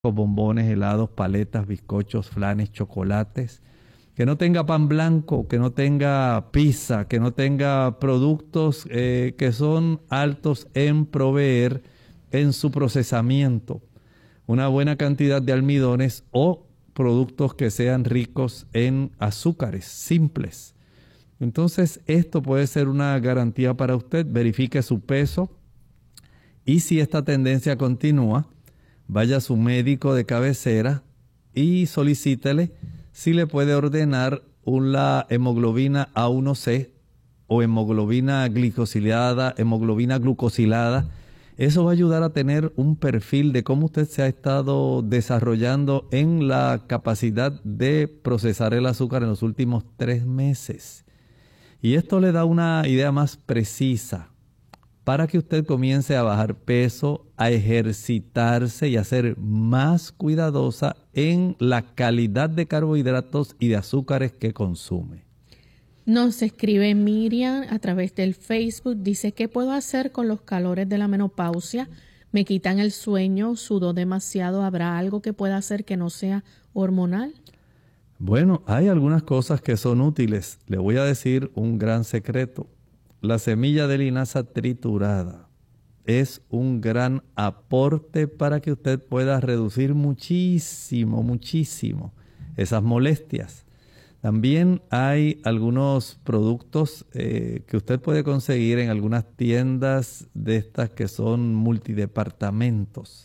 bombones, helados, paletas, bizcochos, flanes, chocolates. Que no tenga pan blanco, que no tenga pizza, que no tenga productos que son altos en proveer en su procesamiento una buena cantidad de almidones o productos que sean ricos en azúcares simples. Entonces, esto puede ser una garantía para usted. Verifique su peso y si esta tendencia continúa, vaya a su médico de cabecera y solicítele si le puede ordenar una hemoglobina A1C o hemoglobina glicosilada, hemoglobina glucosilada. Eso va a ayudar a tener un perfil de cómo usted se ha estado desarrollando en la capacidad de procesar el azúcar en los últimos 3 meses. Y esto le da una idea más precisa para que usted comience a bajar peso, a ejercitarse y a ser más cuidadosa en la calidad de carbohidratos y de azúcares que consume. Nos escribe Miriam a través del Facebook. Dice, ¿qué puedo hacer con los calores de la menopausia? Me quitan el sueño, sudo demasiado. ¿Habrá algo que pueda hacer que no sea hormonal? Bueno, hay algunas cosas que son útiles. Le voy a decir un gran secreto. La semilla de linaza triturada es un gran aporte para que usted pueda reducir muchísimo esas molestias. También hay algunos productos que usted puede conseguir en algunas tiendas de estas que son multidepartamentos.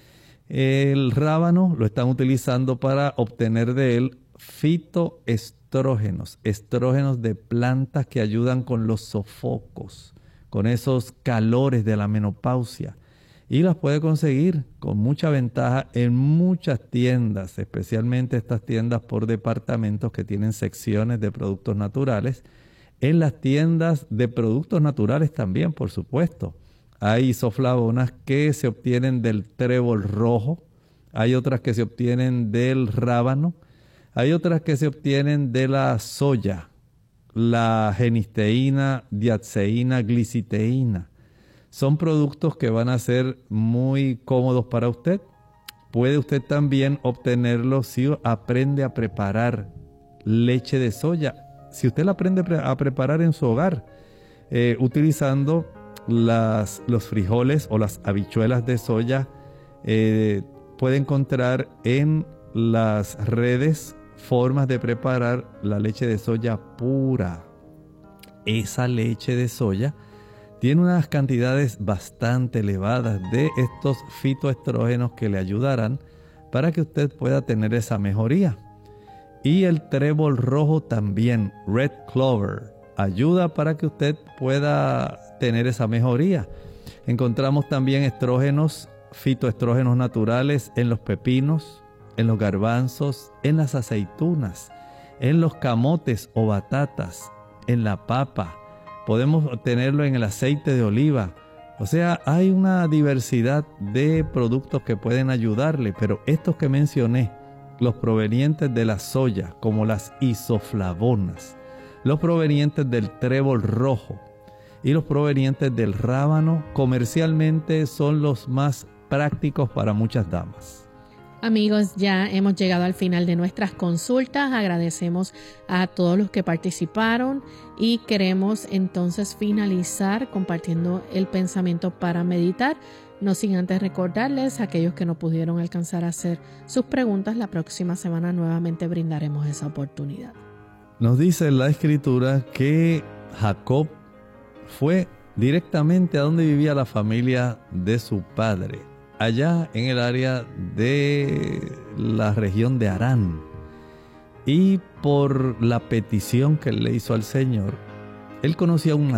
El rábano lo están utilizando para obtener de él fitoestrógenos, estrógenos de plantas que ayudan con los sofocos, con esos calores de la menopausia. Y las puede conseguir con mucha ventaja en muchas tiendas, especialmente estas tiendas por departamentos que tienen secciones de productos naturales. En las tiendas de productos naturales también, por supuesto. Hay isoflavonas que se obtienen del trébol rojo, hay otras que se obtienen del rábano, hay otras que se obtienen de la soya, la genisteína, diaceína, gliciteína. Son productos que van a ser muy cómodos para usted. Puede usted también obtenerlos si aprende a preparar leche de soya. Si usted la aprende a preparar en su hogar, utilizando los frijoles o las habichuelas de soya, puede encontrar en las redes formas de preparar la leche de soya pura. Esa leche de soya tiene unas cantidades bastante elevadas de estos fitoestrógenos que le ayudarán para que usted pueda tener esa mejoría. Y el trébol rojo también, red clover, ayuda para que usted pueda tener esa mejoría. Encontramos también estrógenos, fitoestrógenos naturales en los pepinos, en los garbanzos, en las aceitunas, en los camotes o batatas, en la papa. Podemos obtenerlo en el aceite de oliva. O sea, hay una diversidad de productos que pueden ayudarle, pero estos que mencioné, los provenientes de la soya, como las isoflavonas, los provenientes del trébol rojo y los provenientes del rábano, comercialmente son los más prácticos para muchas damas. Amigos, ya hemos llegado al final de nuestras consultas. Agradecemos a todos los que participaron y queremos entonces finalizar compartiendo el pensamiento para meditar. No sin antes recordarles a aquellos que no pudieron alcanzar a hacer sus preguntas, la próxima semana nuevamente brindaremos esa oportunidad. Nos dice la Escritura que Jacob fue directamente a donde vivía la familia de su padre, allá en el área de la región de Harán. Y por la petición que él le hizo al Señor, él conocía a una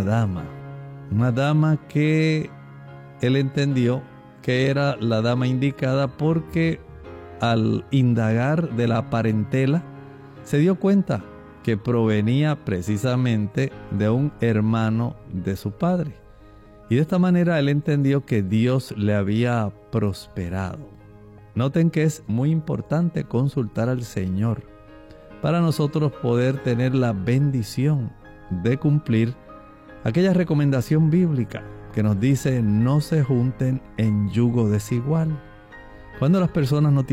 dama que él entendió que era la dama indicada porque al indagar de la parentela se dio cuenta que provenía precisamente de un hermano de su padre. Y de esta manera él entendió que Dios le había prosperado. Noten que es muy importante consultar al Señor para nosotros poder tener la bendición de cumplir aquella recomendación bíblica que nos dice no se junten en yugo desigual. Cuando las personas no